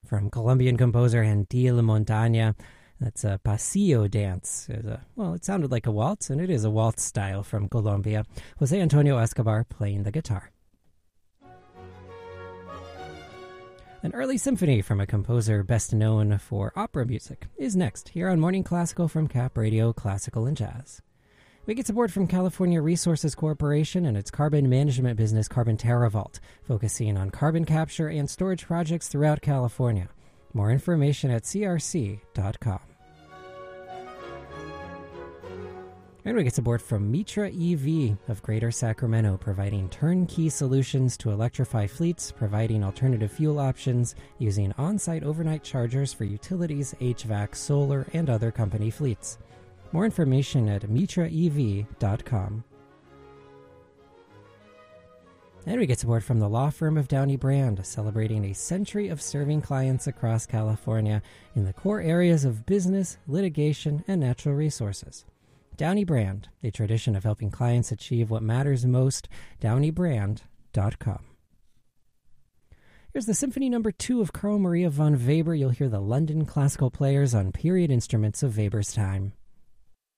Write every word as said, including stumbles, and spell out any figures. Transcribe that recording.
from Colombian composer Gentil Montaña. That's a pasillo dance. It's a, well, it sounded like a waltz, and it is a waltz style from Colombia. Jose Antonio Escobar playing the guitar. An early symphony from a composer best known for opera music is next, here on Morning Classical from Cap Radio Classical and Jazz. We get support from California Resources Corporation and its carbon management business Carbon TerraVault, focusing on carbon capture and storage projects throughout California. More information at c r c dot com. And we get support from Mitra E V of Greater Sacramento, providing turnkey solutions to electrify fleets, providing alternative fuel options, using on-site overnight chargers for utilities, H V A C, solar, and other company fleets. More information at mitra e v dot com. And we get support from the law firm of Downey Brand, celebrating a century of serving clients across California in the core areas of business, litigation, and natural resources. Downey Brand, a tradition of helping clients achieve what matters most, downey brand dot com. Here's the Symphony Number two of Carl Maria von Weber. You'll hear the London Classical Players on period instruments of Weber's time.